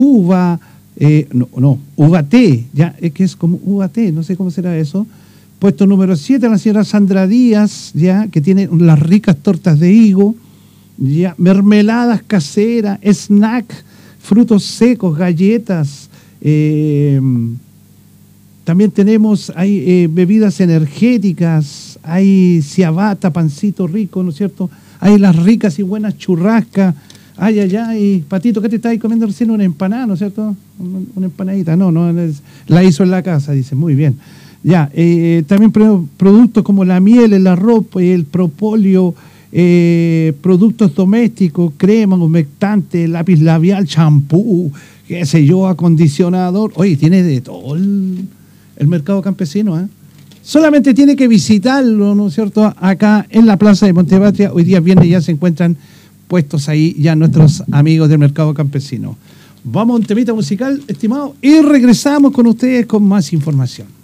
uva, uva té, ya, es que es como uva té, no sé cómo será eso. Puesto número 7, la señora Sandra Díaz, ya, que tiene las ricas tortas de higo, ya, mermeladas caseras, snack, frutos secos, galletas, también tenemos, hay bebidas energéticas, hay ciabatta, pancito rico, ¿no es cierto? Hay las ricas y buenas churrascas. Ay, Patito, ¿qué te estabas comiendo recién? Una empanada, ¿no es cierto? Una empanadita. No, la hizo en la casa, dice. Muy bien. Ya, también productos como la miel, el arroz, el propóleo, productos domésticos, crema, humectante, lápiz labial, champú, qué sé yo, acondicionador. Oye, tiene de todo el mercado campesino, ¿eh? Solamente tiene que visitarlo, ¿no es cierto? Acá en la plaza de Montepatria, hoy día viernes ya se encuentran puestos ahí ya nuestros amigos del mercado campesino. Vamos a un temita musical, estimado, y regresamos con ustedes con más información.